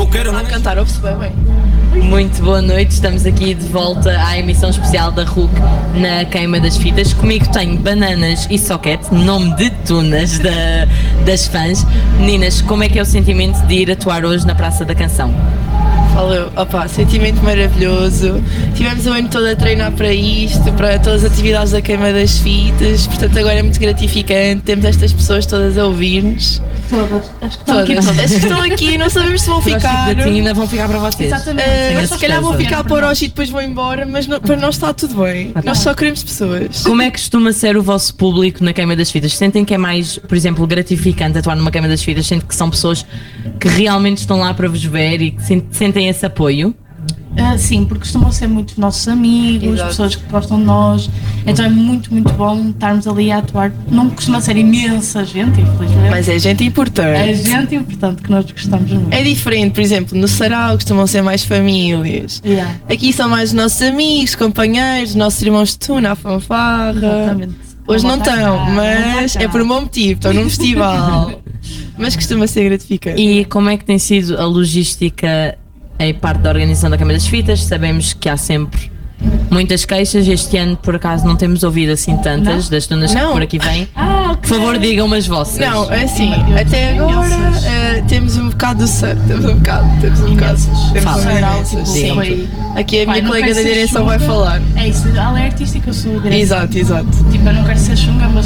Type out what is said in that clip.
A cantar, ouve-se bem. Muito boa noite, estamos aqui de volta à emissão especial da RUC na Queima das Fitas. Comigo tenho Bananas e Soquete, nome de tunas das fãs. Meninas, como é que é o sentimento de ir atuar hoje na Praça da Canção? Valeu, sentimento maravilhoso. Tivemos o ano todo a treinar para isto, para todas as atividades da queima das fitas, portanto agora é muito gratificante, temos estas pessoas todas a ouvir-nos. Todas. As As que estão aqui, não sabemos se vão ficar. Ainda vão ficar para vocês. Exatamente. Se calhar vão ficar para hoje e depois vão embora, mas para nós está tudo bem. Nós só queremos pessoas. Como é que costuma ser o vosso público na Queima das Fitas? Sentem que é mais, por exemplo, gratificante atuar numa Queima das Fitas? Sentem que são pessoas que realmente estão lá para vos ver e que sentem esse apoio? Sim, porque costumam ser muitos nossos amigos, Exato. pessoas que gostam de nós, então é muito, muito bom estarmos ali a atuar. Não costuma ser imensa gente, infelizmente. Mas é gente É importante. gente importante que nós gostamos muito. É diferente, por exemplo, no Sarau costumam ser mais famílias. Yeah, Aqui são mais os nossos amigos, companheiros, nossos irmãos de tuna, a fanfarra. exatamente. Hoje não voltar estão, cá, mas não é por um bom motivo, estão num festival. Mas costuma ser gratificante. E como é que tem sido a logística em parte da organização da Queima das Fitas? Sabemos que há sempre muitas queixas. Este ano, por acaso, não temos ouvido assim tantas das tunas que Não. por aqui vêm. ok. Por favor, digam umas vossas. Não, é assim, Sim, até agora imensas. temos um bocado do surf, temos um bocado. Fala. Imensas, sim. Foi- Aqui a Pai, minha não colega quero da ser direção chunga. vai falar. É isso, ela é artística, eu sou direção. Exato. Tipo, eu não quero ser chunga, mas